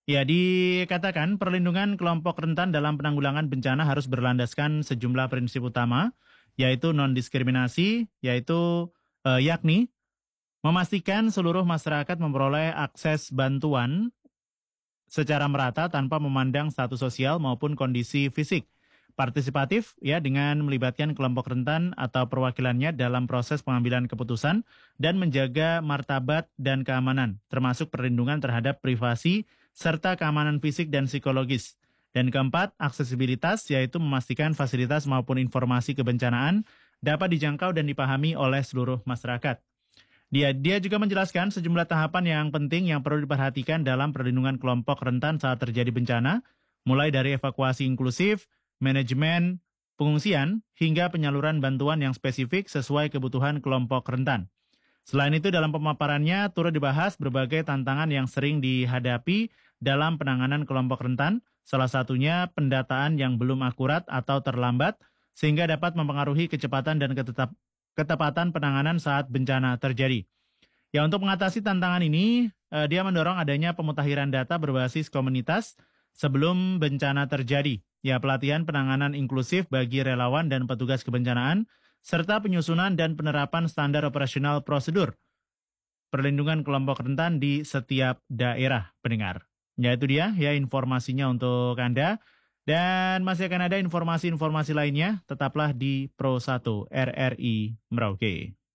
Ya, dikatakan perlindungan kelompok rentan dalam penanggulangan bencana harus berlandaskan sejumlah prinsip utama, yaitu non-diskriminasi, yakni memastikan seluruh masyarakat memperoleh akses bantuan secara merata tanpa memandang status sosial maupun kondisi fisik. Partisipatif ya dengan melibatkan kelompok rentan atau perwakilannya dalam proses pengambilan keputusan dan menjaga martabat dan keamanan, termasuk perlindungan terhadap privasi serta keamanan fisik dan psikologis. Dan keempat, aksesibilitas yaitu memastikan fasilitas maupun informasi kebencanaan dapat dijangkau dan dipahami oleh seluruh masyarakat. Dia juga menjelaskan sejumlah tahapan yang penting yang perlu diperhatikan dalam perlindungan kelompok rentan saat terjadi bencana, mulai dari evakuasi inklusif, manajemen pengungsian, hingga penyaluran bantuan yang spesifik sesuai kebutuhan kelompok rentan. Selain itu, dalam pemaparannya turut dibahas berbagai tantangan yang sering dihadapi dalam penanganan kelompok rentan, salah satunya pendataan yang belum akurat atau terlambat, sehingga dapat mempengaruhi kecepatan dan ketepatan penanganan saat bencana terjadi. Ya, untuk mengatasi tantangan ini, dia mendorong adanya pemutahiran data berbasis komunitas sebelum bencana terjadi. Ya, pelatihan penanganan inklusif bagi relawan dan petugas kebencanaan, serta penyusunan dan penerapan standar operasional prosedur perlindungan kelompok rentan di setiap daerah pendengar. Ya, itu dia ya informasinya untuk Anda. Dan masih akan ada informasi-informasi lainnya, tetaplah di Pro 1 RRI Merauke.